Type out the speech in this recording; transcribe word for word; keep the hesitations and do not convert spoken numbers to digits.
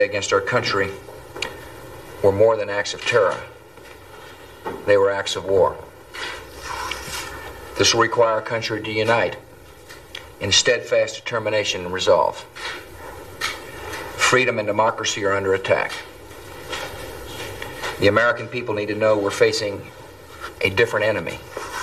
against our country were more than acts of terror. They were acts of war. This will require our country to unite in steadfast determination and resolve. Freedom and democracy are under attack. The American people need to know we're facing a different enemy.